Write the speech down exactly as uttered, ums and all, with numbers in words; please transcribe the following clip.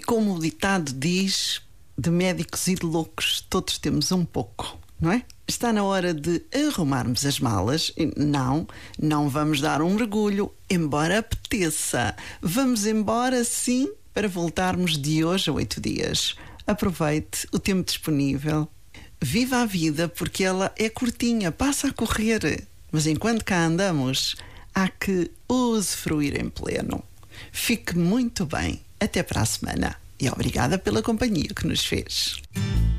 como o ditado diz, de médicos e de loucos, todos temos um pouco, não é? Está na hora de arrumarmos as malas. Não, não vamos dar um mergulho, embora apeteça. Vamos embora, sim, para voltarmos de hoje a oito dias. Aproveite o tempo disponível. Viva a vida, porque ela é curtinha, passa a correr. Mas enquanto cá andamos, há que usufruir em pleno. Fique muito bem. Até para a semana. E obrigada pela companhia que nos fez.